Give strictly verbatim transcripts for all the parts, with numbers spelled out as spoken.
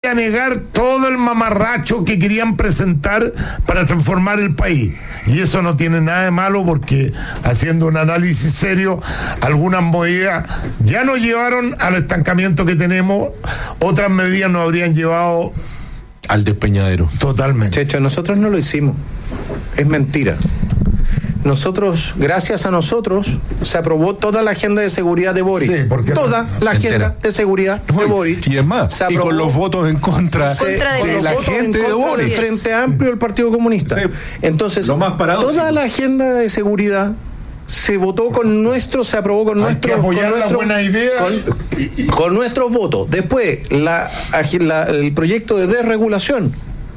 a negar todo el mamarracho que querían presentar para transformar el país. Y eso no tiene nada de malo, porque haciendo un análisis serio, algunas medidas ya nos llevaron al estancamiento que tenemos, otras medidas nos habrían llevado al despeñadero. Totalmente. Checho, nosotros no lo hicimos. Es mentira. Nosotros, gracias a nosotros, se aprobó toda la agenda de seguridad de Boric. Sí, porque toda no, la agenda entera. de seguridad de Boric. Y es más, y con los votos en contra, se, contra de con los la votos gente en de contra Boric. del Frente Amplio del Partido Comunista. Sí. Entonces, Lo más paradójico. toda la agenda de seguridad se votó con nuestro, se aprobó con Hay nuestro, que apoyar con la nuestro, buena idea. con, con nuestros votos. Después, la, la, el proyecto de desregulación.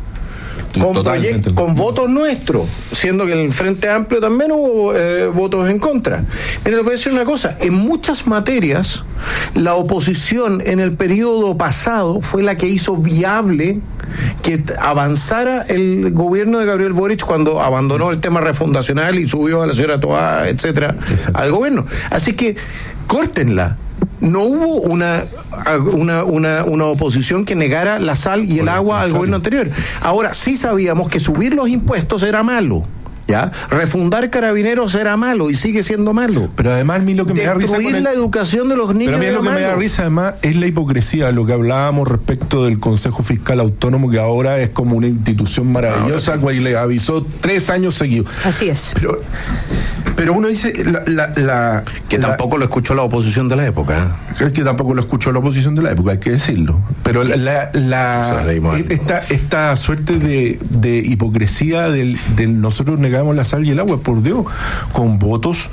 Con, proyect, con votos nuestros, siendo que en el Frente Amplio también hubo eh, votos en contra. Mira, les voy a decir una cosa: en muchas materias, la oposición en el periodo pasado fue la que hizo viable que avanzara el gobierno de Gabriel Boric cuando abandonó el tema refundacional y subió a la señora Toá, etcétera, al gobierno. Así que córtenla. No hubo una, una, una, una oposición que negara la sal y el agua al gobierno anterior. Ahora, sí sabíamos que subir los impuestos era malo, ¿ya? Refundar Carabineros era malo y sigue siendo malo. Pero además, a mí lo que me da risa. Destruir el... la educación de los niños. Pero a mí lo que malo. me da risa, además, es la hipocresía, lo que hablábamos respecto del Consejo Fiscal Autónomo, que ahora es como una institución maravillosa, que le avisó tres años seguidos. Así es. Pero, pero uno dice. La, la, la, que la, tampoco lo escuchó la oposición de la época. Es que tampoco lo escuchó la oposición de la época, hay que decirlo. Pero la, la, la esta, esta suerte de, de hipocresía del, del nosotros negamos la sal y el agua, por Dios, con votos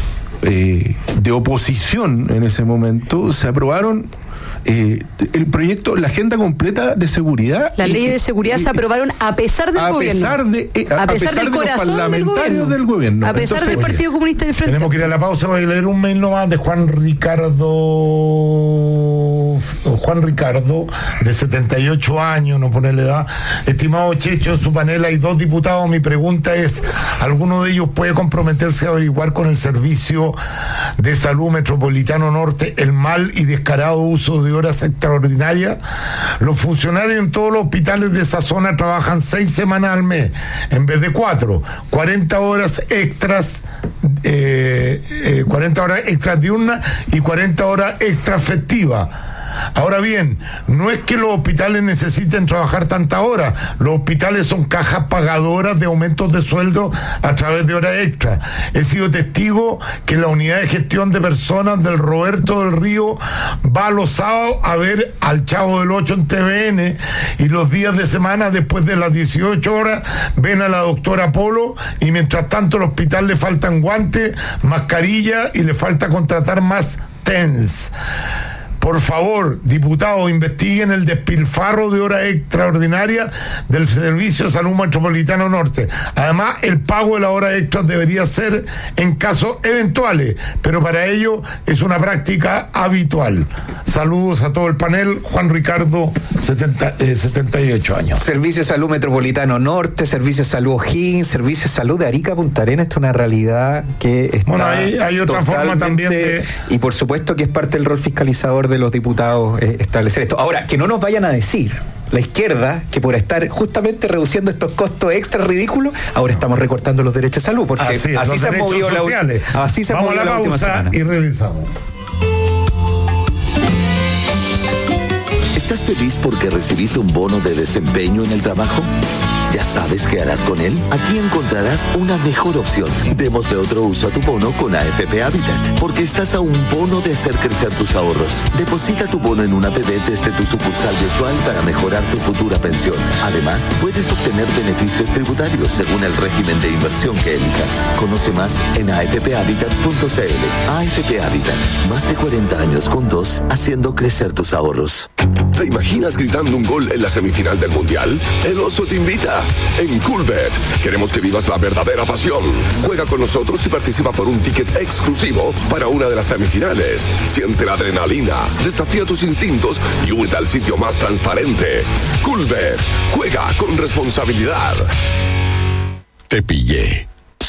eh, de oposición en ese momento, se aprobaron eh, el proyecto, la agenda completa de seguridad. La ley de seguridad se aprobaron a pesar del a gobierno. Pesar de, eh, a, a, a pesar, pesar del de corazón los parlamentarios del gobierno. del gobierno. A pesar Entonces, del Partido oye, Comunista del Frente. Tenemos que ir a la pausa. Voy a leer un mail nomás de Juan Ricardo. Juan Ricardo, de setenta y ocho años, no pone la edad. Estimado Checho, en su panel hay dos diputados. Mi pregunta es: ¿alguno de ellos puede comprometerse a averiguar con el Servicio de Salud Metropolitano Norte el mal y descarado uso de horas extraordinarias? Los funcionarios en todos los hospitales de esa zona trabajan seis semanas al mes en vez de cuatro, cuarenta horas extras, eh, eh, cuarenta horas extras diurnas y cuarenta horas extras festivas. Ahora bien, no es que los hospitales necesiten trabajar tantas horas. Los hospitales son cajas pagadoras de aumentos de sueldo a través de horas extras. He sido testigo que la unidad de gestión de personas del Roberto del Río va los sábados a ver al Chavo del Ocho en T V N, y los días de semana después de las dieciocho horas ven a la doctora Polo, y mientras tanto al hospital le faltan guantes, mascarillas y le falta contratar más T E N S. Por favor, diputados, investiguen el despilfarro de horas extraordinarias del Servicio de Salud Metropolitano Norte. Además, el pago de las horas extras debería ser en casos eventuales, pero para ello es una práctica habitual. Saludos a todo el panel. Juan Ricardo, setenta, eh, setenta y ocho años. Servicio de Salud Metropolitano Norte, Servicio de Salud O'Higgins, Servicio de Salud de Arica Punta Arenas. Esto es una realidad que está. Bueno, hay, hay otra forma también de. Y por supuesto que es parte del rol fiscalizador de los diputados eh, establecer esto. Ahora, que no nos vayan a decir la izquierda que por estar justamente reduciendo estos costos extra ridículos, ahora estamos recortando los derechos de salud, porque así, así se ha movido la, así se Vamos a la, la última pausa semana. Y revisamos. ¿Estás feliz porque recibiste un bono de desempeño en el trabajo? ¿Ya sabes qué harás con él? Aquí encontrarás una mejor opción. Démosle otro uso a tu bono con A F P Habitat, porque estás a un bono de hacer crecer tus ahorros. Deposita tu bono en una A P B desde tu sucursal virtual para mejorar tu futura pensión. Además, puedes obtener beneficios tributarios según el régimen de inversión que elijas. Conoce más en a f p habitat punto c l. A F P Habitat, más de cuarenta años con dos, haciendo crecer tus ahorros. ¿Te imaginas gritando un gol en la semifinal del Mundial? El Oso te invita. En Coolbet queremos que vivas la verdadera pasión. Juega con nosotros y participa por un ticket exclusivo para una de las semifinales. Siente la adrenalina, desafía tus instintos y únete al sitio más transparente. Coolbet, juega con responsabilidad. Te pillé. Sí,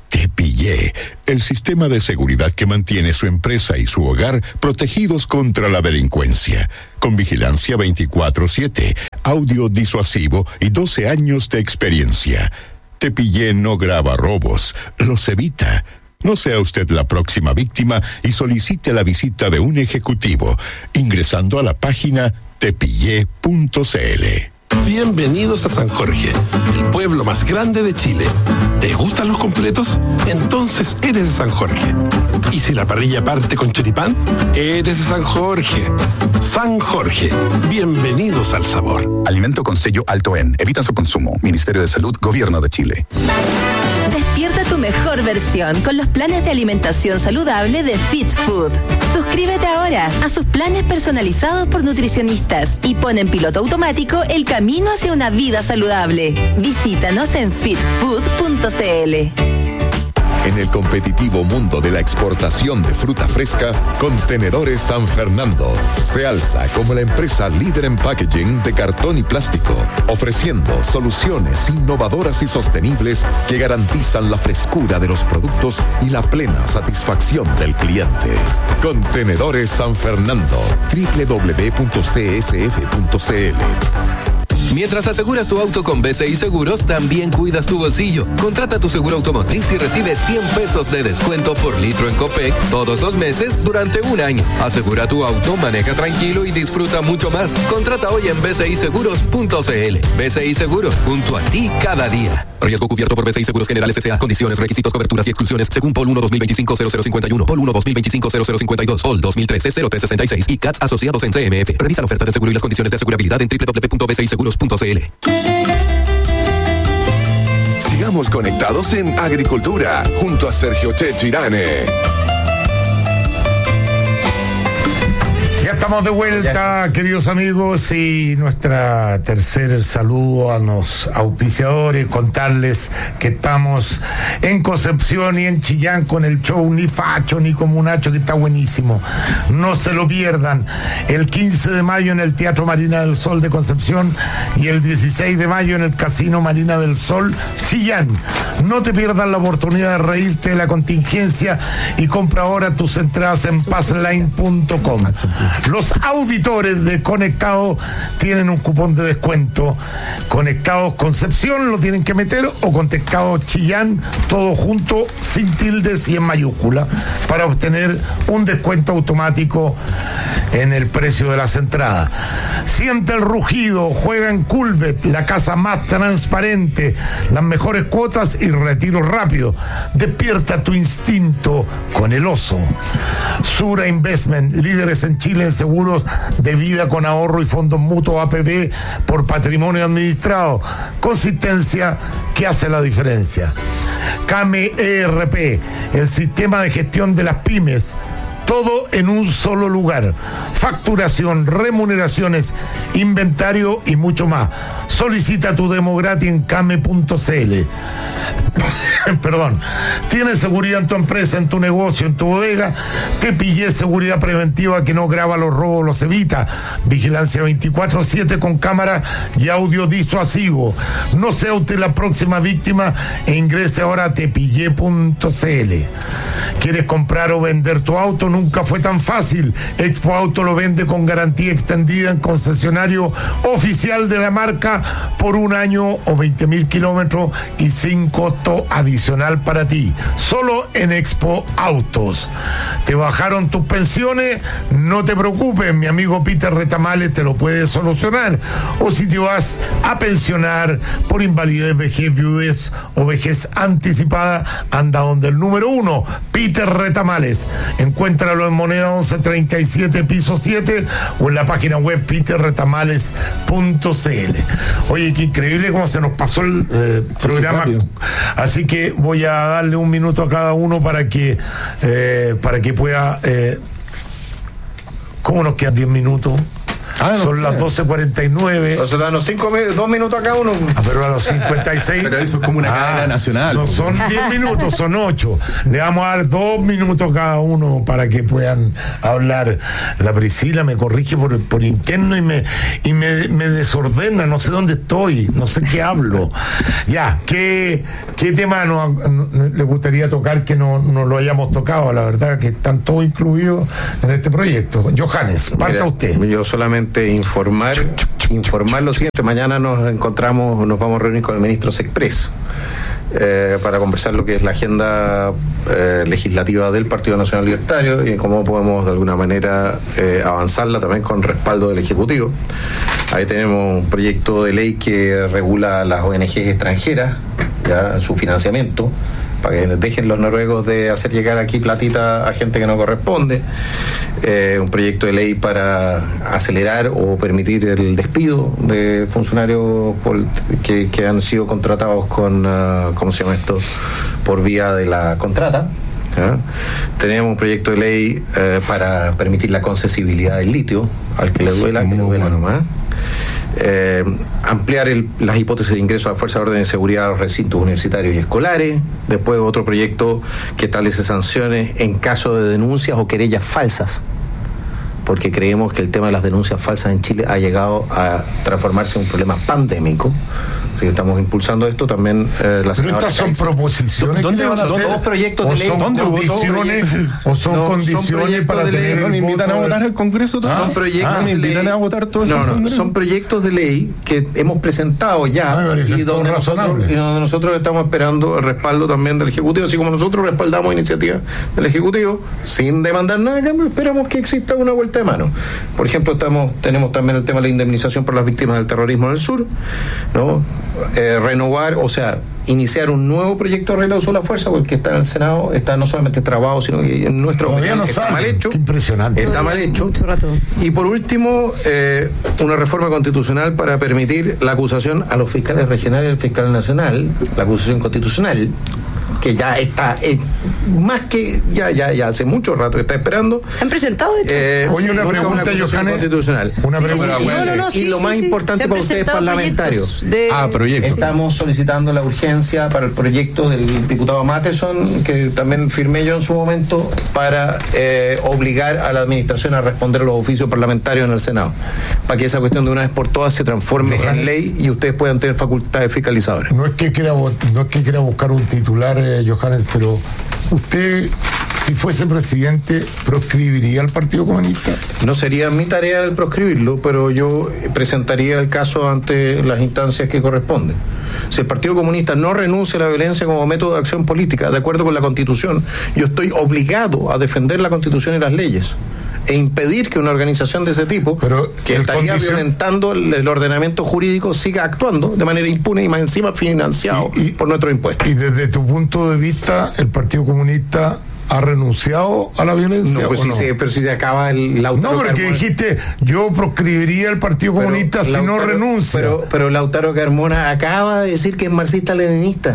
Te Pillé, el sistema de seguridad que mantiene su empresa y su hogar protegidos contra la delincuencia, con vigilancia veinticuatro siete, audio disuasivo y doce años de experiencia. Te Pillé no graba robos, los evita. No sea usted la próxima víctima y solicite la visita de un ejecutivo, ingresando a la página te pillé punto c l. Bienvenidos a San Jorge, el pueblo más grande de Chile. ¿Te gustan los completos? Entonces eres de San Jorge. ¿Y si la parrilla parte con choripán? Eres de San Jorge. San Jorge, bienvenidos al sabor. Alimento con sello alto en. Evita su consumo. Ministerio de Salud, Gobierno de Chile. Despierta tu mejor versión con los planes de alimentación saludable de Fit Food. Suscríbete ahora a sus planes personalizados por nutricionistas y pon en piloto automático el camino hacia una vida saludable. Visítanos en fit food punto c l. En el competitivo mundo de la exportación de fruta fresca, Contenedores San Fernando se alza como la empresa líder en packaging de cartón y plástico, ofreciendo soluciones innovadoras y sostenibles que garantizan la frescura de los productos y la plena satisfacción del cliente. Contenedores San Fernando, doble u doble u doble u punto c s f punto c l. Mientras aseguras tu auto con B C I Seguros, también cuidas tu bolsillo. Contrata tu seguro automotriz y recibe cien pesos de descuento por litro en Copec todos los meses durante un año. Asegura tu auto, maneja tranquilo y disfruta mucho más. Contrata hoy en b c i seguros punto c l. B C I Seguros, junto a ti cada día. Riesgo cubierto por B C I Seguros Generales S A. Condiciones, requisitos, coberturas y exclusiones según P O L uno dos mil veinticinco cero cero cincuenta y uno, P O L uno dos mil veinticinco cero cero cincuenta y dos, P O L dos mil trece cero tres sesenta y seis y C A T S asociados en C M F. Revisa la oferta de seguro y las condiciones de asegurabilidad en doble u doble u doble u punto b c i seguros punto c l. Sigamos conectados en Agricultura junto a Sergio Checho Irane. Ya estamos de vuelta, queridos amigos, y nuestra tercer saludo a los auspiciadores, contarles que estamos en Concepción y en Chillán con el show Ni Facho ni Comunacho, que está buenísimo. No se lo pierdan. El quince de mayo en el Teatro Marina del Sol de Concepción y el dieciséis de mayo en el Casino Marina del Sol, Chillán. No te pierdas la oportunidad de reírte de la contingencia y compra ahora tus entradas en passline punto com. Los auditores de Conectados tienen un cupón de descuento. Conectados Concepción lo tienen que meter, o Conectados Chillán, todo junto, sin tildes y en mayúscula, para obtener un descuento automático en el precio de las entradas. Siente el rugido, juega en Culbet, la casa más transparente, las mejores cuotas y retiro rápido. Despierta tu instinto con el oso. Sura Investment, líderes en Chile en seguros de vida con ahorro y fondos mutuos A P B por patrimonio administrado. Consistencia que hace la diferencia. Came E R P, el sistema de gestión de las pymes. Todo en un solo lugar. Facturación, remuneraciones, inventario y mucho más. Solicita tu demo gratis en came punto c l. Perdón. ¿Tienes seguridad en tu empresa, en tu negocio, en tu bodega? Te Pillé seguridad preventiva que no graba los robos, los evita. Vigilancia veinticuatro siete con cámara y audio disuasivo. No sea usted la próxima víctima e ingrese ahora a te pillé punto c l. ¿Quieres comprar o vender tu auto? Nunca fue tan fácil. Expo Auto lo vende con garantía extendida en concesionario oficial de la marca por un año o veinte mil kilómetros y sin costo adicional para ti. Solo en Expo Autos. ¿Te bajaron tus pensiones? No te preocupes, mi amigo Peter Retamales te lo puede solucionar. O si te vas a pensionar por invalidez, vejez, viudez o vejez anticipada, anda donde el número uno, Peter Retamales. Encuéntralo en Moneda once treinta y siete, piso siete, o en la página web peter retamales punto c l. Oye, qué increíble cómo se nos pasó el eh, sí, programa. Rápido. Así que voy a darle un minuto a cada uno para que eh, para que pueda. Eh, ¿Cómo nos quedan diez minutos? Ah, no, son las doce cuarenta y nueve. Entonces danos cinco, dos minutos a cada uno. Ah, pero a los cincuenta y seis. Pero eso es como una ah, cadena nacional. No son diez minutos, son ocho. Le vamos a dar dos minutos cada uno para que puedan hablar. La Priscila me corrige por, por interno y me y me, me desordena, no sé dónde estoy, no sé qué hablo. Ya, ¿qué, qué tema no, no, le gustaría tocar que no, no lo hayamos tocado? La verdad que están todos incluidos en este proyecto. Johannes, parta Mira, usted. Yo solamente informar, informar lo siguiente. Mañana nos encontramos, nos vamos a reunir con el ministro Sexpress eh, para conversar lo que es la agenda eh, legislativa del Partido Nacional Libertario y cómo podemos de alguna manera eh, avanzarla también con respaldo del Ejecutivo. Ahí tenemos un proyecto de ley que regula las O N Ges extranjeras, ya su financiamiento, para que dejen los noruegos de hacer llegar aquí platita a gente que no corresponde. Eh, un proyecto de ley para acelerar o permitir el despido de funcionarios por, que, que han sido contratados con, uh, ¿cómo se llama esto?, por vía de la contrata. ¿Eh? Tenemos un proyecto de ley eh, para permitir la concesibilidad del litio, al que le duela, que le duela nomás. Eh, ampliar el, las hipótesis de ingreso a la Fuerza de Orden y Seguridad a los recintos universitarios y escolares. Después otro proyecto que establece sanciones en caso de denuncias o querellas falsas, porque creemos que el tema de las denuncias falsas en Chile ha llegado a transformarse en un problema pandémico. Así que estamos impulsando esto también. Eh, la Pero estas son proposiciones. ¿Dónde van a hacer? Dos proyectos de ley. ¿O son condiciones, o son no, condiciones son para tener el ¿No me invitan a votar el Congreso? Ah, son proyectos ah, ¿me invitan a votar todo eso? No, no, son proyectos de ley que hemos presentado ya ah, y, donde nosotros, y donde nosotros estamos esperando el respaldo también del Ejecutivo, así como nosotros respaldamos iniciativas del Ejecutivo sin demandar nada, esperamos que exista una vuelta de mano. Por ejemplo, estamos tenemos también el tema de la indemnización por las víctimas del terrorismo en el sur, ¿no? Eh, renovar, o sea, iniciar un nuevo proyecto de regla de uso de la fuerza, porque está en el Senado, está no solamente trabado, sino que en nuestra opinión no está saben. mal hecho. Qué impresionante. Está mal hecho. Y por último, eh, una reforma constitucional para permitir la acusación a los fiscales regionales y al fiscal nacional, la acusación constitucional, que ya está eh, más que ya ya ya hace mucho rato que está esperando. Se han presentado de hecho. Eh, Oye, una pregunta, Johannes, constitucional. Una sí, pregunta. sí, sí. No, no, no, y sí, lo sí, más sí. importante para ustedes parlamentarios. De... Ah, proyectos. Estamos solicitando la urgencia para el proyecto del diputado Matheson, que también firmé yo en su momento, para eh, obligar a la administración a responder a los oficios parlamentarios en el Senado, para que esa cuestión de una vez por todas se transforme Johannes, en ley y ustedes puedan tener facultades fiscalizadoras. No es que quiera, no es que quiera buscar un titular, eh, Johannes, pero usted, si fuese presidente, ¿proscribiría al Partido Comunista? No sería mi tarea el proscribirlo, pero yo presentaría el caso ante las instancias que corresponden. Si el Partido Comunista no renuncia a la violencia como método de acción política, de acuerdo con la Constitución, yo estoy obligado a defender la Constitución y las leyes e impedir que una organización de ese tipo, pero que estaría condición... violentando el, el ordenamiento jurídico, siga actuando de manera impune y más encima financiado y, y, por nuestros impuestos. Y desde tu punto de vista, el Partido Comunista ¿ha renunciado a la violencia? No, pues si no? se, pero si se acaba el Lautaro. No, porque Carmona... dijiste, yo proscribiría el Partido pero Comunista si Lautaro, no renuncia. Pero, pero Lautaro Carmona acaba de decir que es marxista-leninista,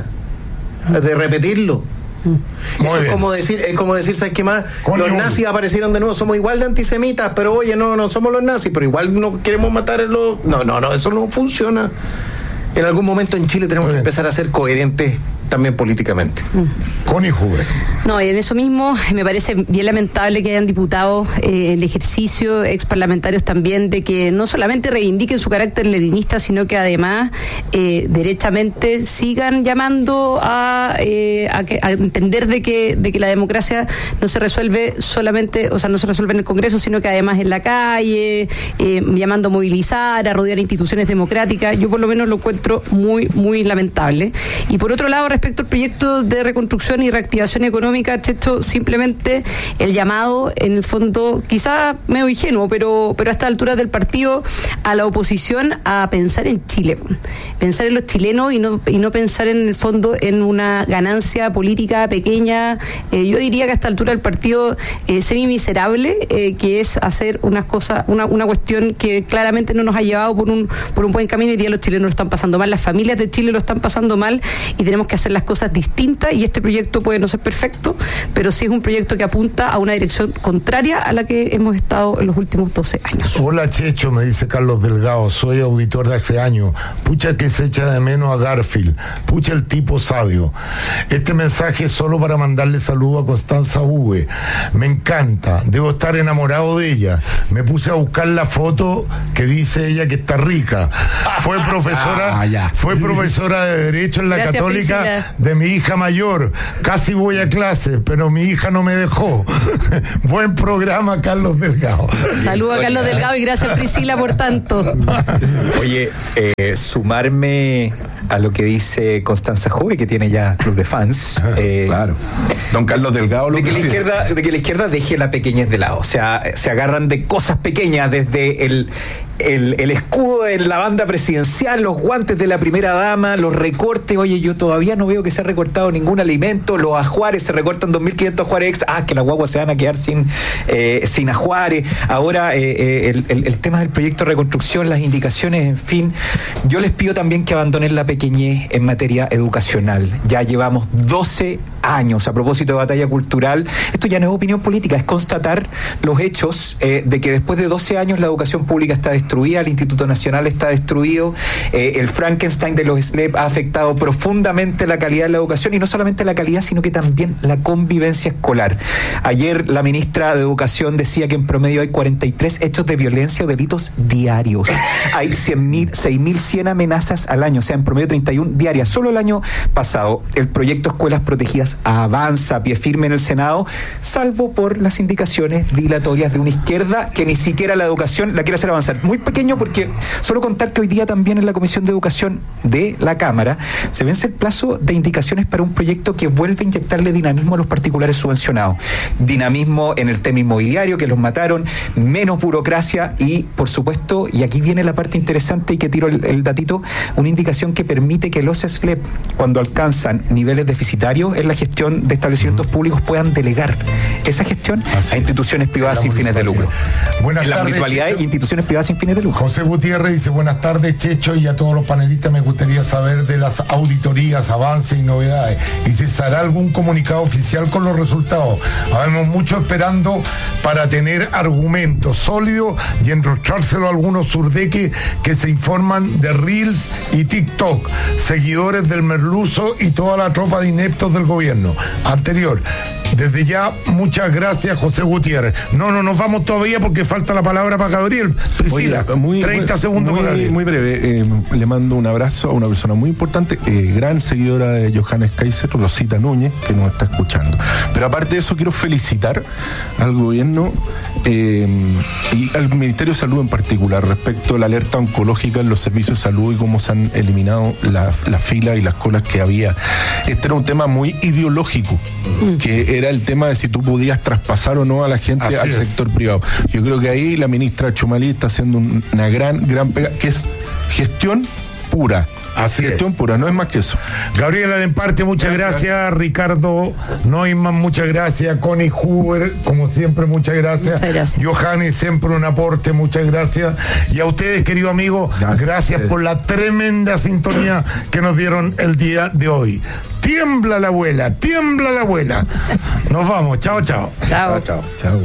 de repetirlo. Muy Eso bien. es como decir, es como decir, ¿sabes qué más? Con los nazis un... aparecieron de nuevo, somos igual de antisemitas, pero oye, no, no somos los nazis, pero igual no queremos matar a los... No, no, no, eso no funciona. En algún momento en Chile tenemos Muy que bien. empezar a ser coherentes también políticamente. Mm. Connie Huber. No, y en eso mismo me parece bien lamentable que hayan diputados eh, el ejercicio, ex parlamentarios también, de que no solamente reivindiquen su carácter leninista, sino que además eh, derechamente sigan llamando a, eh, a, que, a entender de que, de que la democracia no se resuelve solamente, o sea, no se resuelve en el Congreso, sino que además en la calle, eh, llamando a movilizar, a rodear instituciones democráticas. Yo por lo menos lo encuentro muy, muy lamentable. Y por otro lado, respecto al proyecto de reconstrucción y reactivación económica, esto simplemente el llamado, en el fondo, quizás medio ingenuo, pero, pero a esta altura del partido, a la oposición a pensar en Chile, pensar en los chilenos y no, y no pensar en el fondo en una ganancia política pequeña. Eh, yo diría que a esta altura el partido eh, semi-miserable, eh, que es hacer unas cosas, una, una cuestión que claramente no nos ha llevado por un, por un buen camino. Hoy día los chilenos lo están pasando mal, las familias de Chile lo están pasando mal y tenemos que hacer hacer las cosas distintas y este proyecto puede no ser perfecto, pero sí es un proyecto que apunta a una dirección contraria a la que hemos estado en los últimos doce años. Hola Checho, me dice Carlos Delgado, soy auditor de hace años. Pucha que se echa de menos a Garfield, pucha el tipo sabio. Este mensaje es solo para mandarle saludo a Constanza V. Me encanta, debo estar enamorado de ella. Me puse a buscar la foto que dice ella que está rica. Fue profesora, ah, fue profesora de Derecho en la Gracias, Católica Priscila. De mi hija mayor. Casi voy a clase, pero mi hija no me dejó. Buen programa, Carlos Delgado. Saludos a Carlos Delgado y gracias Priscila por tanto. Oye, eh, sumarme a lo que dice Constanza Jove, que tiene ya club de fans. Eh, claro. Don Carlos Delgado lo de que, la izquierda, de que la izquierda deje la pequeñez de lado. O sea, se agarran de cosas pequeñas, desde el El, el escudo en la banda presidencial, los guantes de la primera dama, los recortes. Oye, yo todavía no veo que se ha recortado ningún alimento. Los ajuares, se recortan dos mil quinientos ajuares extra. Ah, que las guaguas se van a quedar sin, eh, sin ajuares. Ahora, eh, el, el, el tema del proyecto de reconstrucción, las indicaciones, en fin. Yo les pido también que abandonen la pequeñez en materia educacional. Ya llevamos doce años a propósito de batalla cultural. Esto ya no es opinión política, es constatar los hechos eh, de que después de doce años la educación pública está destruida, el Instituto Nacional está destruido, eh, el Frankenstein de los S L E P ha afectado profundamente la calidad de la educación, y no solamente la calidad, sino que también la convivencia escolar. Ayer la ministra de Educación decía que en promedio hay cuarenta y tres hechos de violencia o delitos diarios. Hay seis mil cien amenazas al año, o sea, en promedio treinta y una diarias. Solo el año pasado, el proyecto Escuelas Protegidas avanza a pie firme en el Senado, salvo por las indicaciones dilatorias de una izquierda que ni siquiera la educación la quiere hacer avanzar. Muy pequeño, porque solo contar que hoy día también en la Comisión de Educación de la Cámara se vence el plazo de indicaciones para un proyecto que vuelve a inyectarle dinamismo a los particulares subvencionados. Dinamismo en el tema inmobiliario, que los mataron, menos burocracia y, por supuesto, y aquí viene la parte interesante y que tiro el, el datito, una indicación que permite que los S L E P, cuando alcanzan niveles deficitarios en la gestión de establecimientos uh-huh. públicos, puedan delegar esa gestión Así a instituciones privadas sin fines de lucro. Buenas en tardes, las municipalidades e instituciones privadas sin fines de lucro. José Gutiérrez dice: buenas tardes, Checho, y a todos los panelistas. Me gustaría saber de las auditorías, avances y novedades, y si se hará algún comunicado oficial con los resultados. Habemos mucho esperando para tener argumentos sólidos y enrostrárselo a algunos surdeques que se informan de Reels y TikTok, seguidores del merluzo y toda la tropa de ineptos del gobierno anterior. Desde ya, muchas gracias, José Gutiérrez. No, no nos vamos todavía porque falta la palabra para Gabriel. Priscila, Oye, muy, treinta segundos muy, para Gabriel. Muy breve, eh, le mando un abrazo a una persona muy importante, eh, gran seguidora de Johannes Kaiser, Rosita Núñez, que nos está escuchando. Pero aparte de eso, quiero felicitar al gobierno eh, y al Ministerio de Salud en particular respecto a la alerta oncológica en los servicios de salud y cómo se han eliminado la, la fila y las colas que había. Este era un tema muy ideológico, mm. que era el tema de si tú podías traspasar o no a la gente Así al es. sector privado. Yo creo que ahí la ministra Chumalí está haciendo un, una gran, gran pega, que es gestión pura. Así Gestión es. pura, no es más que eso. Gabriel Alemparte, muchas gracias. gracias. Ricardo Neumann, muchas gracias. Connie Huber, como siempre, muchas gracias. Muchas gracias. Johannes, siempre un aporte, muchas gracias. Y a ustedes, querido amigo, gracias, gracias por la tremenda sintonía que nos dieron el día de hoy. Tiembla la abuela, tiembla la abuela. Nos vamos, chao, chao. Chao, chao. Chao.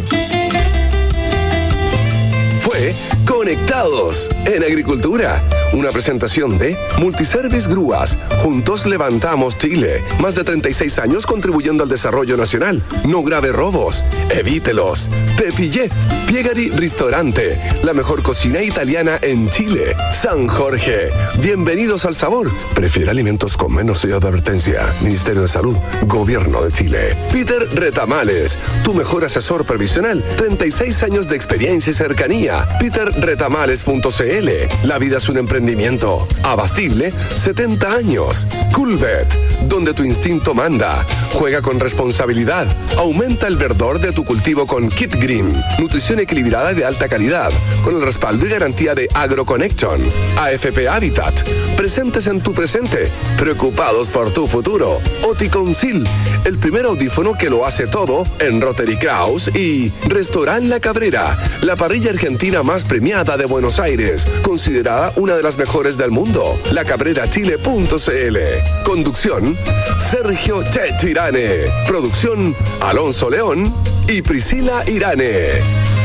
Fue Conectados en Agricultura, una presentación de Multiservice Grúas. Juntos levantamos Chile. Más de treinta y seis años contribuyendo al desarrollo nacional. No grave robos, evítelos. Te pillé. Piegari Ristorante, la mejor cocina italiana en Chile. San Jorge, bienvenidos al sabor. Prefiere alimentos con menos sello de advertencia. Ministerio de Salud, Gobierno de Chile. Peter Retamales, tu mejor asesor previsional. treinta y seis años de experiencia y cercanía. peter retamales punto c l. La vida es un emprendimiento. Abastible, setenta años. Coolbet, donde tu instinto manda. Juega con responsabilidad. Aumenta el verdor de tu cultivo con Kit Green. Nutrición equilibrada de alta calidad, con el respaldo y garantía de AgroConnection. A F P Habitat, presentes en tu presente, preocupados por tu futuro. Oticonsil, el primer audífono que lo hace todo en Rotary Kraus y Restaurant La Cabrera, la parrilla argentina más premiada de Buenos Aires, considerada una de las mejores del mundo. la cabrera chile punto c l. Conducción, Sergio Checho Irane. Producción, Alonso León y Priscila Irane.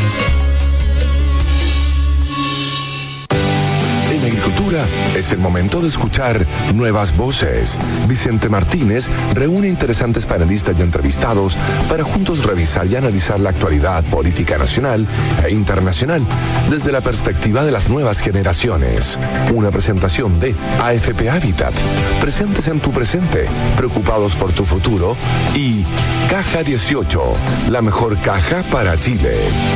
En agricultura es el momento de escuchar nuevas voces. Vicente Martínez reúne interesantes panelistas y entrevistados para juntos revisar y analizar la actualidad política nacional e internacional desde la perspectiva de las nuevas generaciones. Una presentación de A F P Habitat, presentes en tu presente, preocupados por tu futuro, y Caja dieciocho, la mejor caja para Chile.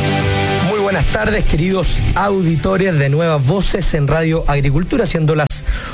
Buenas tardes, queridos auditores de Nuevas Voces en Radio Agricultura, siendo las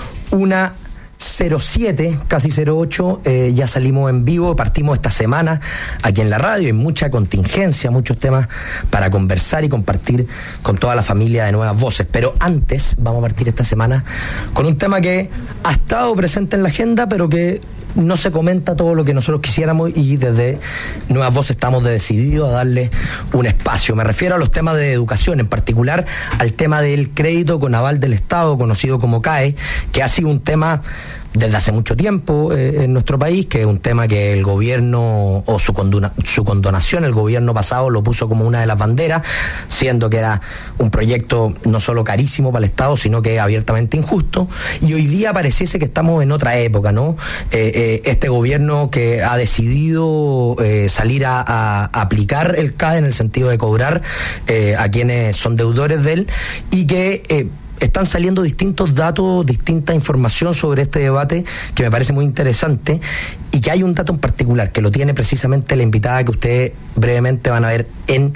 una cero siete, casi cero ocho, eh, ya salimos en vivo, partimos esta semana aquí en la radio, hay mucha contingencia, muchos temas para conversar y compartir con toda la familia de Nuevas Voces, pero antes vamos a partir esta semana con un tema que ha estado presente en la agenda, pero que no se comenta todo lo que nosotros quisiéramos, y desde Nuevas Voces estamos decididos a darle un espacio. Me refiero a los temas de educación, en particular al tema del crédito con aval del Estado, conocido como C A E, que ha sido un tema desde hace mucho tiempo eh, en nuestro país, que es un tema que el gobierno, o su, condona, su condonación, el gobierno pasado lo puso como una de las banderas, siendo que era un proyecto no solo carísimo para el Estado, sino que abiertamente injusto, y hoy día pareciese que estamos en otra época, ¿no? Eh, eh, este gobierno que ha decidido eh, salir a, a aplicar el C A E en el sentido de cobrar eh, a quienes son deudores de él, y que eh, están saliendo distintos datos, distinta información sobre este debate que me parece muy interesante, y que hay un dato en particular que lo tiene precisamente la invitada que ustedes brevemente van a ver en,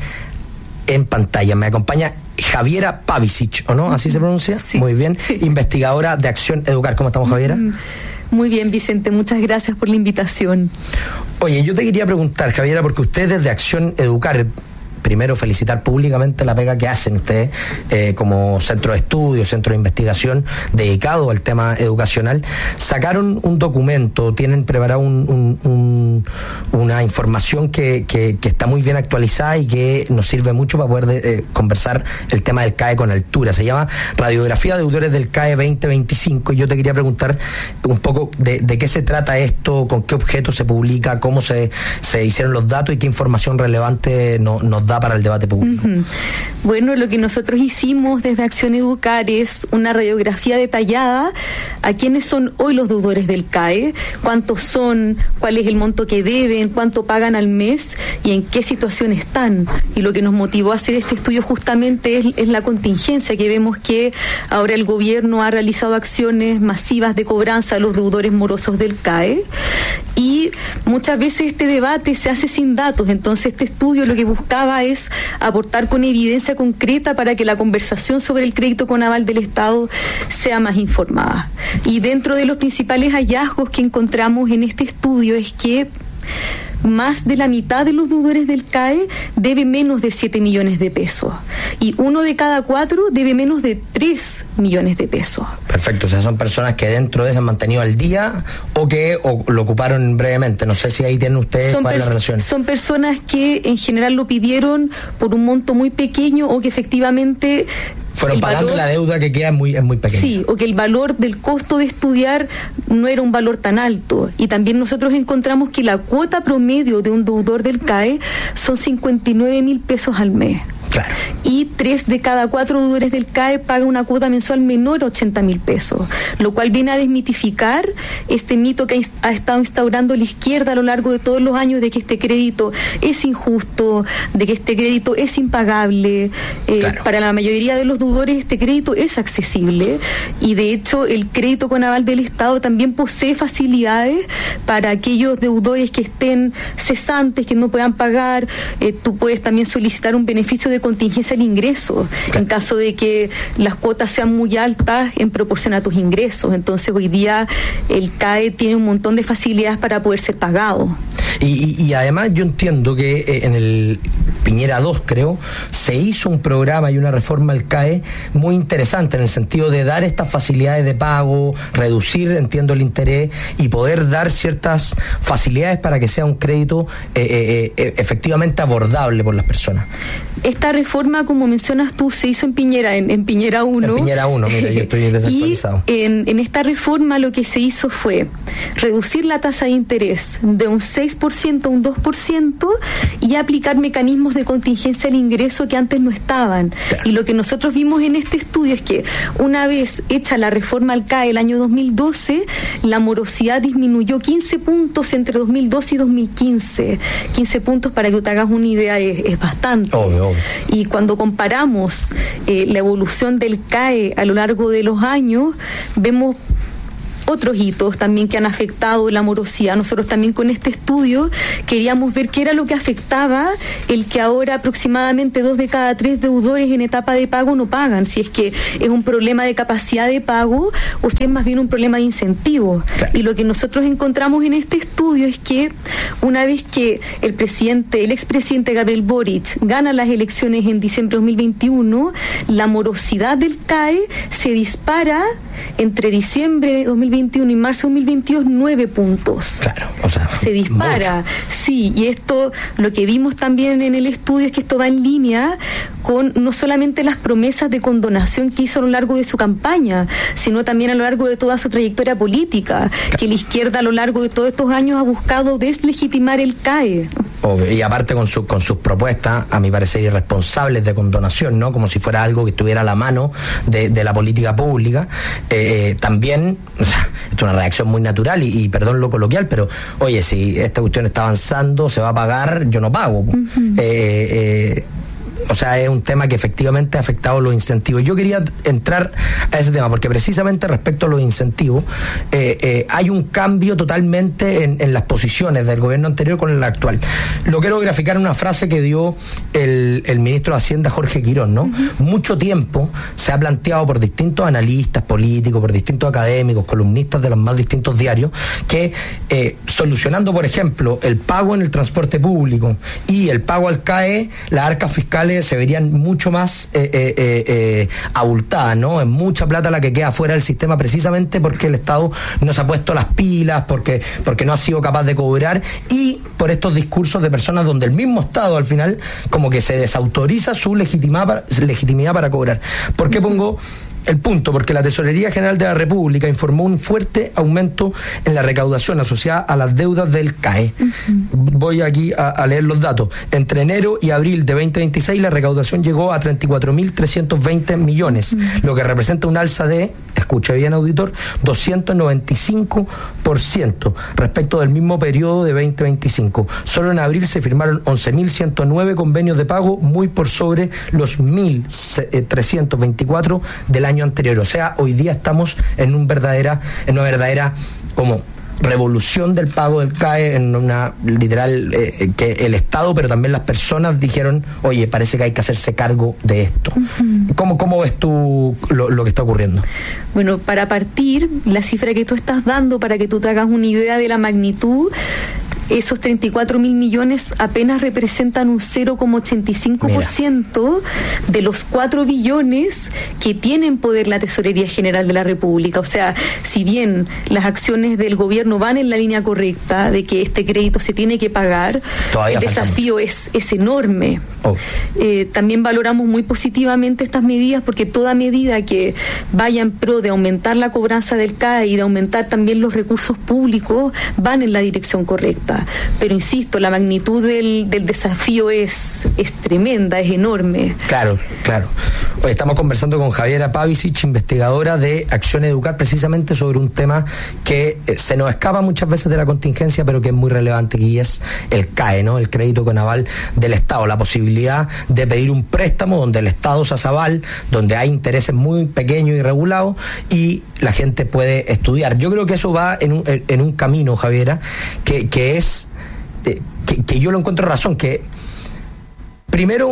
en pantalla. Me acompaña Javiera Pavicic, ¿o no? ¿Así se pronuncia? Sí. Muy bien. Investigadora de Acción Educar. ¿Cómo estamos, Javiera? Muy bien, Vicente. Muchas gracias por la invitación. Oye, yo te quería preguntar, Javiera, porque ustedes de Acción Educar, primero felicitar públicamente la pega que hacen ustedes eh, como centro de estudio, centro de investigación dedicado al tema educacional. Sacaron un documento, tienen preparado un, un, un, una información que, que, que está muy bien actualizada y que nos sirve mucho para poder de, eh, conversar el tema del C A E con altura. Se llama Radiografía de Deudores del C A E veinte veinticinco, y yo te quería preguntar un poco de, de qué se trata esto, con qué objeto se publica, cómo se, se hicieron los datos y qué información relevante no, nos da para el debate público. Uh-huh. Bueno, lo que nosotros hicimos desde Acción Educar es una radiografía detallada a quiénes son hoy los deudores del C A E, cuántos son, cuál es el monto que deben, cuánto pagan al mes y en qué situación están. Y lo que nos motivó a hacer este estudio justamente es, es la contingencia, que vemos que ahora el gobierno ha realizado acciones masivas de cobranza a los deudores morosos del C A E, y muchas veces este debate se hace sin datos. Entonces este estudio lo que buscaba es aportar con evidencia concreta para que la conversación sobre el crédito con aval del Estado sea más informada. Y dentro de los principales hallazgos que encontramos en este estudio es que más de la mitad de los deudores del C A E debe menos de siete millones de pesos, y uno de cada cuatro debe menos de tres millones de pesos. Perfecto, o sea, son personas que dentro de eso han mantenido al día o que o lo ocuparon brevemente. No sé si ahí tienen ustedes son cuál es la relación. Son personas que en general lo pidieron por un monto muy pequeño, o que efectivamente fueron pagando valor, la deuda que queda es muy, es muy pequeña. Sí, o que el valor del costo de estudiar no era un valor tan alto. Y también nosotros encontramos que la cuota promedio de un deudor del C A E son cincuenta y nueve mil pesos al mes. Claro. Y tres de cada cuatro deudores del C A E pagan una cuota mensual menor a ochenta mil pesos, lo cual viene a desmitificar este mito que ha estado instaurando la izquierda a lo largo de todos los años, de que este crédito es injusto, de que este crédito es impagable. Eh, claro. Para la mayoría de los deudores este crédito es accesible, y de hecho el crédito con aval del Estado también posee facilidades para aquellos deudores que estén cesantes, que no puedan pagar. Eh, tú puedes también solicitar un beneficio de contingencia al ingreso, en caso de que las cuotas sean muy altas en proporción a tus ingresos. Entonces hoy día el C A E tiene un montón de facilidades para poder ser pagado. Y, y, y además yo entiendo que eh, en el Piñera dos, creo, se hizo un programa y una reforma al C A E muy interesante en el sentido de dar estas facilidades de pago, reducir, entiendo, el interés y poder dar ciertas facilidades para que sea un crédito eh, eh, efectivamente abordable por las personas. Esta reforma, como mencionas tú, se hizo en Piñera, en, en Piñera uno. En Piñera uno, mira, yo estoy desactualizado. Y en, en esta reforma lo que se hizo fue reducir la tasa de interés de un seis por ciento a un dos por ciento y aplicar mecanismos de contingencia al ingreso que antes no estaban. Claro. Y lo que nosotros vimos en este estudio es que una vez hecha la reforma al C A E el año dos mil doce, la morosidad disminuyó quince puntos entre dos mil doce y dos mil quince. quince puntos, para que te hagas una idea, es, es bastante. Obvio, obvio. Y cuando comparamos eh, la evolución del C A E a lo largo de los años, vemos otros hitos también que han afectado la morosidad. Nosotros también con este estudio queríamos ver qué era lo que afectaba el que ahora aproximadamente dos de cada tres deudores en etapa de pago no pagan. Si es que es un problema de capacidad de pago o si es más bien un problema de incentivos. Claro. Y lo que nosotros encontramos en este estudio es que una vez que el presidente, el expresidente Gabriel Boric gana las elecciones en diciembre de dos mil veintiuno, la morosidad del C A E se dispara entre diciembre de dos mil veintiuno y marzo de dos mil veintidós nueve puntos. Claro, o sea, se dispara. Mucho. Sí, y esto, lo que vimos también en el estudio es que esto va en línea con no solamente las promesas de condonación que hizo a lo largo de su campaña, sino también a lo largo de toda su trayectoria política, que la izquierda a lo largo de todos estos años ha buscado deslegitimar el C A E. Obvio, y aparte con, su, con sus propuestas, a mi parecer, irresponsables de condonación, ¿no? Como si fuera algo que estuviera a la mano de, de la política pública. Eh, también, o sea, esto es una reacción muy natural y, y perdón lo coloquial, pero oye, si esta cuestión está avanzando, se va a pagar, yo no pago. Uh-huh. eh, eh, O sea, es un tema que efectivamente ha afectado los incentivos. Yo quería entrar a ese tema porque precisamente respecto a los incentivos eh, eh, hay un cambio totalmente en, en las posiciones del gobierno anterior con el actual. Lo quiero graficar en una frase que dio el, el ministro de Hacienda, Jorge Quirós, ¿no? Uh-huh. Mucho tiempo se ha planteado por distintos analistas políticos, por distintos académicos, columnistas de los más distintos diarios, que eh, solucionando, por ejemplo, el pago en el transporte público y el pago al C A E, las arcas fiscales se verían mucho más eh, eh, eh, abultadas, ¿no? Es mucha plata la que queda fuera del sistema precisamente porque el Estado no se ha puesto las pilas, porque, porque no ha sido capaz de cobrar y por estos discursos de personas donde el mismo Estado al final como que se desautoriza su legitimidad para, legitimidad para cobrar. ¿Por qué pongo el punto? Porque la Tesorería General de la República informó un fuerte aumento en la recaudación asociada a las deudas del C A E. Uh-huh. Voy aquí a, a leer los datos. Entre enero y abril de veinte veintiséis la recaudación llegó a treinta y cuatro mil trescientos veinte millones, uh-huh. lo que representa un alza de, escucha bien auditor, doscientos noventa y cinco por ciento respecto del mismo periodo de veinte veinticinco. Solo en abril se firmaron once mil ciento nueve convenios de pago, muy por sobre los mil trescientos veinticuatro del año anterior. O sea, hoy día estamos en un verdadera, en una verdadera como revolución del pago del C A E, en una literal eh, que el Estado, pero también las personas dijeron, oye, parece que hay que hacerse cargo de esto. Uh-huh. ¿Cómo, cómo ves tú lo, lo que está ocurriendo? Bueno, para partir, la cifra que tú estás dando, para que tú te hagas una idea de la magnitud, esos treinta y cuatro mil millones apenas representan un cero coma ochenta y cinco por ciento de los cuatro billones que tiene en poder la Tesorería General de la República. O sea, si bien las acciones del gobierno van en la línea correcta de que este crédito se tiene que pagar, todavía el desafío es, es enorme. Oh. Eh, también valoramos muy positivamente estas medidas porque toda medida que vaya en pro de aumentar la cobranza del C A E y de aumentar también los recursos públicos van en la dirección correcta. Pero insisto, la magnitud del, del desafío es, es tremenda, es enorme. Claro, claro. Hoy estamos conversando con Javiera Pavicic, investigadora de Acción Educar, precisamente sobre un tema que eh, se nos escapa muchas veces de la contingencia, pero que es muy relevante, que es el C A E, ¿no? El crédito con aval del Estado, la posibilidad de pedir un préstamo donde el Estado se hace aval, donde hay intereses muy pequeños y regulados y la gente puede estudiar. Yo creo que eso va en un, en un camino, Javiera, que, que es Que, que yo lo encuentro razón, que primero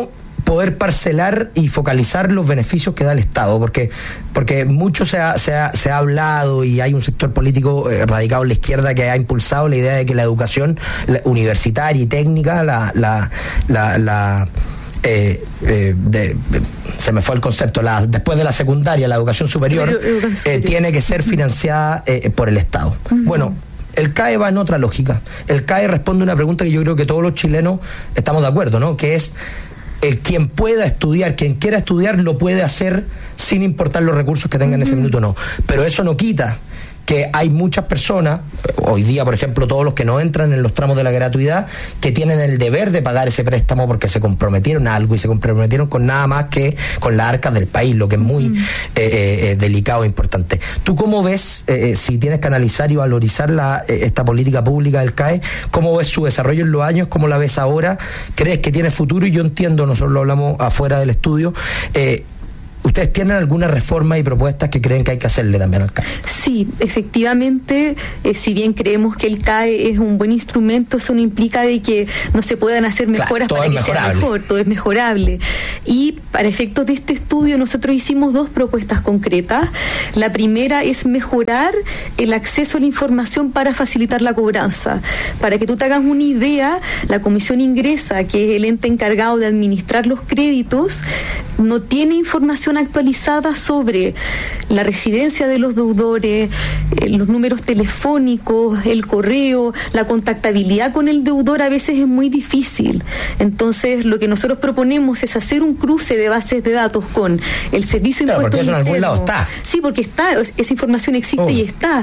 poder parcelar y focalizar los beneficios que da el Estado, porque porque mucho se ha, se ha, se ha hablado y hay un sector político eh, radicado en la izquierda que ha impulsado la idea de que la educación la, universitaria y técnica, la la la, la Eh, eh, de, de, se me fue el concepto, la, después de la secundaria, la educación superior, superior, superior. Eh, tiene que ser financiada eh, por el Estado. Uh-huh. Bueno, el C A E va en otra lógica. El C A E responde a una pregunta que yo creo que todos los chilenos estamos de acuerdo, ¿no? Que es, el quien pueda estudiar, quien quiera estudiar, lo puede hacer sin importar los recursos que tenga uh-huh. en ese minuto, no. Pero eso no quita que hay muchas personas, hoy día por ejemplo todos los que no entran en los tramos de la gratuidad, que tienen el deber de pagar ese préstamo porque se comprometieron a algo y se comprometieron con nada más que con las arcas del país, lo que es muy mm. eh, eh, delicado e importante. ¿Tú cómo ves, eh, si tienes que analizar y valorizar la, eh, esta política pública del C A E, cómo ves su desarrollo en los años, cómo la ves ahora? ¿Crees que tiene futuro? Y yo entiendo, nosotros lo hablamos afuera del estudio, eh, ¿ustedes tienen alguna reforma y propuestas que creen que hay que hacerle también al C A E? Sí, efectivamente, eh, si bien creemos que el C A E es un buen instrumento, eso no implica de que no se puedan hacer mejoras claro, para que sea mejor, todo es mejorable. Y para efectos de este estudio nosotros hicimos dos propuestas concretas. La primera es mejorar el acceso a la información para facilitar la cobranza. Para que tú te hagas una idea, la Comisión Ingresa, que es el ente encargado de administrar los créditos, no tiene información actualizada sobre la residencia de los deudores, eh, los números telefónicos, el correo, la contactabilidad con el deudor a veces es muy difícil. Entonces, lo que nosotros proponemos es hacer un cruce de bases de datos con el Servicio de claro, Impuestos Internos. Porque eso en algún lado está. Sí, porque está, esa información existe oh. y está,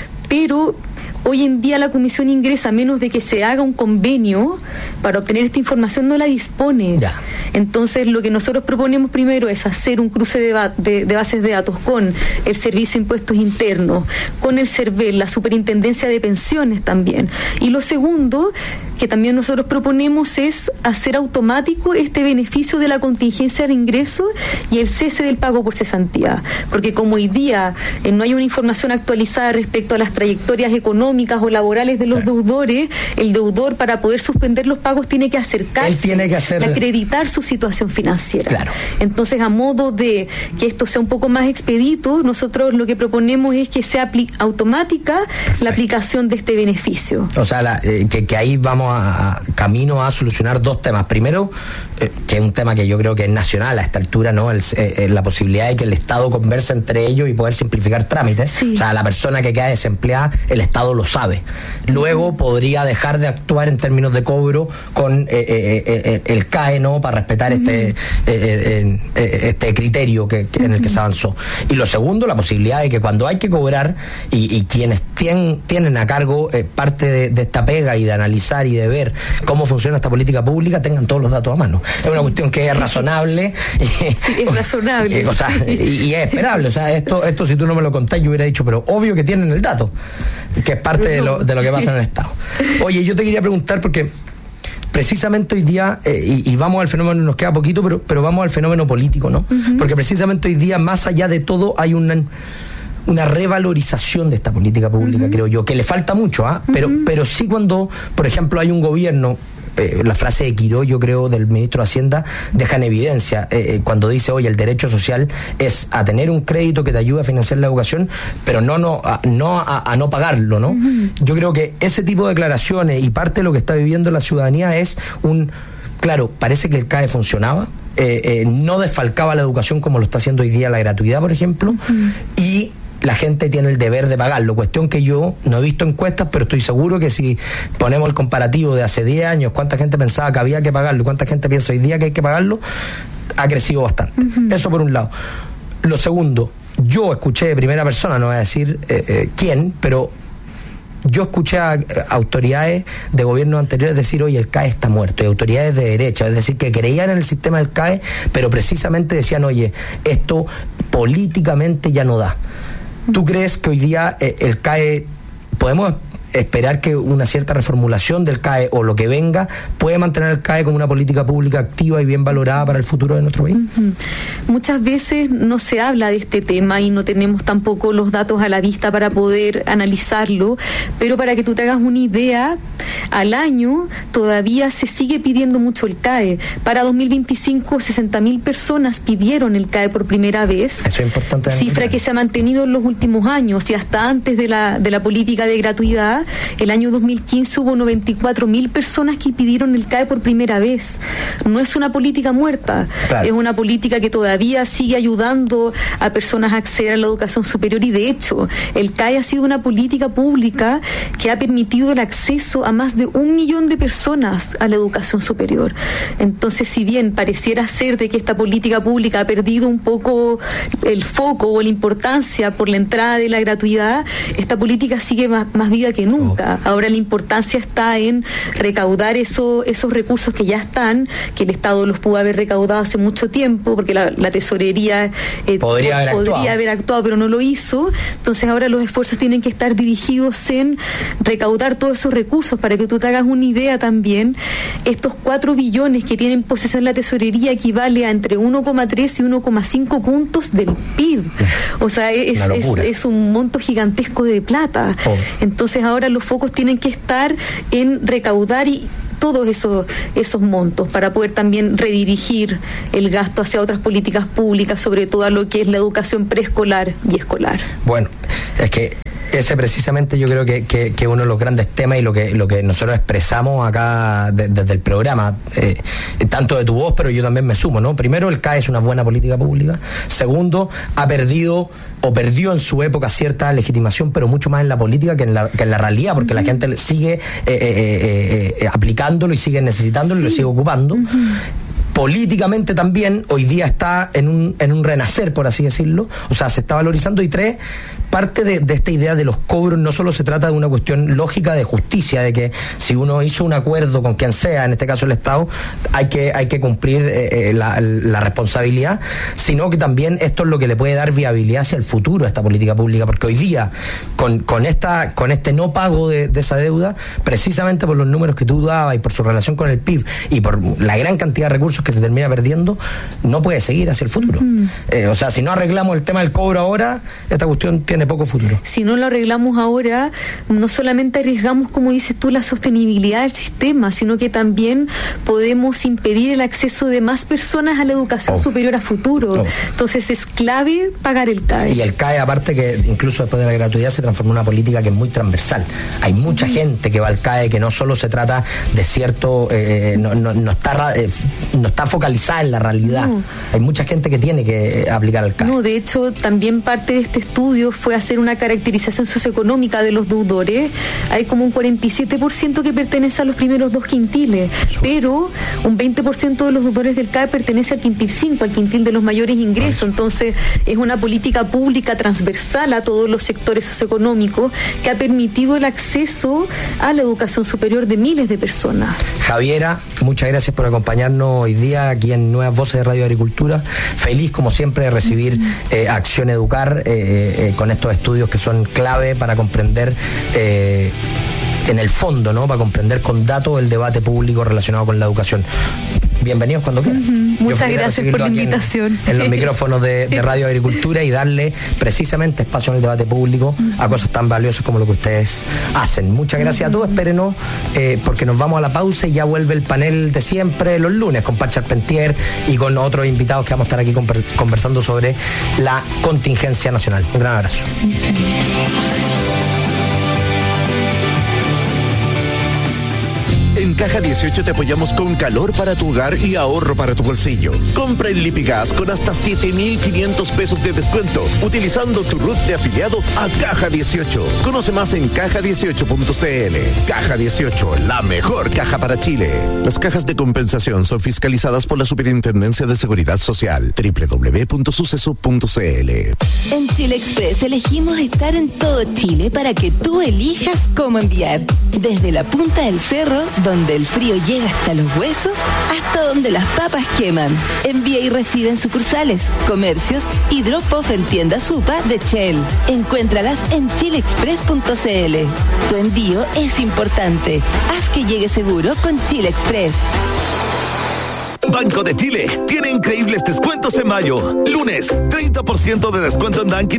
pero hoy en día la Comisión Ingresa, a menos de que se haga un convenio para obtener esta información, no la dispone. Ya. Entonces, lo que nosotros proponemos primero es hacer un cruce de, ba- de, de bases de datos con el Servicio de Impuestos Internos, con el CERVEL, la Superintendencia de Pensiones también. Y lo segundo que también nosotros proponemos es hacer automático este beneficio de la contingencia de ingresos y el cese del pago por cesantía. Porque como hoy día eh, no hay una información actualizada respecto a las trayectorias económicas o laborales de los claro. deudores, el deudor para poder suspender los pagos tiene que acercarse Él tiene que hacer... y acreditar su situación financiera. Claro. Entonces, a modo de que esto sea un poco más expedito, nosotros lo que proponemos es que sea apli- automática la aplicación de este beneficio. O sea, la, eh, que, que ahí vamos a, a camino a solucionar dos temas. Primero, eh, que es un tema que yo creo que es nacional a esta altura, ¿no? El, eh, la posibilidad de que el Estado converse entre ellos y poder simplificar trámites. Sí. O sea, la persona que queda desempleada, el Estado lo sabe. Luego uh-huh. podría dejar de actuar en términos de cobro con eh, eh, eh, el C A E, ¿no? Para respetar uh-huh. este eh, eh, eh, este criterio que, que uh-huh. en el que se avanzó. Y lo segundo, la posibilidad de que cuando hay que cobrar y, y quienes tienen, tienen a cargo eh, parte de, de esta pega y de analizar y de ver cómo funciona esta política pública, tengan todos los datos a mano. Sí. Es una cuestión que es razonable. Sí, es razonable. Eh, o sea, y, y es esperable. O sea, esto, esto si tú no me lo contás, yo hubiera dicho, pero obvio que tienen el dato, que es parte de lo, de lo que pasa en el Estado. Oye, yo te quería preguntar, porque precisamente hoy día, eh, y, y vamos al fenómeno, nos queda poquito, pero, pero vamos al fenómeno político, ¿no? Uh-huh. Porque precisamente hoy día, más allá de todo, hay una... una revalorización de esta política pública, uh-huh. creo yo, que le falta mucho, ¿ah? ¿eh? Uh-huh. Pero, pero sí cuando, por ejemplo, hay un gobierno, eh, la frase de Quiró, yo creo, del ministro de Hacienda, deja en evidencia, eh, cuando dice, oye, el derecho social es a tener un crédito que te ayude a financiar la educación, pero no, no, a, no a, a no pagarlo, ¿no? Uh-huh. Yo creo que ese tipo de declaraciones y parte de lo que está viviendo la ciudadanía es un... Claro, parece que el C A E funcionaba, eh, eh, no desfalcaba la educación como lo está haciendo hoy día la gratuidad, por ejemplo, uh-huh. y la gente tiene el deber de pagarlo, cuestión que yo no he visto encuestas, pero estoy seguro que si ponemos el comparativo de hace diez años, cuánta gente pensaba que había que pagarlo y cuánta gente piensa hoy día que hay que pagarlo, ha crecido bastante. Uh-huh. Eso por un lado. Lo segundo, yo escuché de primera persona, no voy a decir eh, eh, quién, pero yo escuché a, a autoridades de gobiernos anteriores decir, oye, el C A E está muerto, y autoridades de derecha, es decir, que creían en el sistema del C A E, pero precisamente decían, oye, esto políticamente ya no da. ¿Tú crees que hoy día eh, el C A E, podemos esperar que una cierta reformulación del C A E o lo que venga puede mantener al C A E como una política pública activa y bien valorada para el futuro de nuestro país? Uh-huh. Muchas veces no se habla de este tema y no tenemos tampoco los datos a la vista para poder analizarlo, pero para que tú te hagas una idea, al año todavía se sigue pidiendo mucho el C A E. Para dos mil veinticinco, sesenta mil personas pidieron el C A E por primera vez. Eso es importante. Cifra que se ha mantenido en los últimos años y hasta antes de la, de la política de gratuidad. El año dos mil quince hubo noventa y cuatro mil personas que pidieron el C A E por primera vez. No es una política muerta, claro. Es una política que todavía sigue ayudando a personas a acceder a la educación superior y de hecho el C A E ha sido una política pública que ha permitido el acceso a más de un millón de personas a la educación superior. Entonces, si bien pareciera ser de que esta política pública ha perdido un poco el foco o la importancia por la entrada de la gratuidad, esta política sigue más, más viva que nunca. Ahora la importancia está en recaudar eso, esos recursos que ya están, que el Estado los pudo haber recaudado hace mucho tiempo, porque la, la tesorería eh, podría, haber, podría actuado. haber actuado, pero no lo hizo. Entonces ahora los esfuerzos tienen que estar dirigidos en recaudar todos esos recursos. Para que tú te hagas una idea también, estos cuatro billones que tiene en posesión la tesorería equivale a entre uno coma tres y uno coma cinco puntos del P I B. O sea, es, es, es un monto gigantesco de plata. Oh. Entonces ahora los focos tienen que estar en recaudar y todos esos esos montos para poder también redirigir el gasto hacia otras políticas públicas, sobre todo a lo que es la educación preescolar y escolar. Bueno, es que ese precisamente yo creo que, que, que uno de los grandes temas y lo que lo que nosotros expresamos acá de, desde el programa, eh, tanto de tu voz, pero yo también me sumo, ¿no? Primero, el C A E es una buena política pública. Segundo, ha perdido o perdió en su época cierta legitimación, pero mucho más en la política que en la, que en la realidad, porque uh-huh. la gente sigue eh, eh, eh, eh, aplicándolo y sigue necesitándolo sí. y lo sigue ocupando. Uh-huh. Políticamente también hoy día está en un en un renacer, por así decirlo, o sea, se está valorizando. Y tres, parte de, de esta idea de los cobros no solo se trata de una cuestión lógica de justicia, de que si uno hizo un acuerdo con quien sea, en este caso el Estado, hay que hay que cumplir eh, la, la responsabilidad, sino que también esto es lo que le puede dar viabilidad hacia el futuro a esta política pública, porque hoy día con con esta con este no pago de, de esa deuda, precisamente por los números que tú dabas y por su relación con el P I B y por la gran cantidad de recursos que se termina perdiendo, no puede seguir hacia el futuro. Uh-huh. Eh, o sea, si no arreglamos el tema del cobro ahora, esta cuestión tiene poco futuro. Si no lo arreglamos ahora, no solamente arriesgamos, como dices tú, la sostenibilidad del sistema, sino que también podemos impedir el acceso de más personas a la educación oh. superior a futuro. Oh. Entonces es clave pagar el C A E. Y el C A E, aparte que incluso después de la gratuidad, se transformó en una política que es muy transversal. Hay mucha uh-huh. gente que va al C A E, que no solo se trata de cierto, eh, no, no, no está eh, no está focalizada en la realidad. No. Hay mucha gente que tiene que aplicar el C A E. No, de hecho, también parte de este estudio fue hacer una caracterización socioeconómica de los deudores. Hay como un cuarenta y siete por ciento que pertenece a los primeros dos quintiles, Eso. pero un veinte por ciento de los deudores del C A E pertenece al quintil cinco, al quintil de los mayores ingresos. Eso. Entonces, es una política pública transversal a todos los sectores socioeconómicos que ha permitido el acceso a la educación superior de miles de personas. Javiera, muchas gracias por acompañarnos hoy día aquí en Nuevas Voces de Radio Agricultura. Feliz, como siempre, de recibir eh, Acción Educar eh, eh, con estos estudios que son clave para comprender eh, en el fondo, ¿no? Para comprender con datos el debate público relacionado con la educación. Bienvenidos cuando quieran. Uh-huh. Muchas gracias por la invitación. En, en los micrófonos de, de Radio Agricultura y darle precisamente espacio en el debate público uh-huh. a cosas tan valiosas como lo que ustedes hacen. Muchas gracias uh-huh. a todos. Espérenos eh, porque nos vamos a la pausa y ya vuelve el panel de siempre los lunes con Pat Charpentier y con otros invitados que vamos a estar aquí conversando sobre la contingencia nacional. Un gran abrazo. Uh-huh. En Caja dieciocho te apoyamos con calor para tu hogar y ahorro para tu bolsillo. Compra en Lipigas con hasta siete mil quinientos pesos de descuento, utilizando tu R U T de afiliado a Caja dieciocho. Conoce más en caja dieciocho punto c l. Caja dieciocho, la mejor caja para Chile. Las cajas de compensación son fiscalizadas por la Superintendencia de Seguridad Social. doble u doble u doble u punto suceso punto c l. En Chile Express elegimos estar en todo Chile para que tú elijas cómo enviar. Desde la punta del cerro, donde donde el frío llega hasta los huesos, hasta donde las papas queman. Envía y recibe en sucursales, comercios y drop-off en tienda Supa de Shell. Encuéntralas en chile express punto c l. Tu envío es importante. Haz que llegue seguro con Chile Express. Banco de Chile tiene increíbles descuentos en mayo. Lunes, treinta por ciento de descuento en Dunkin'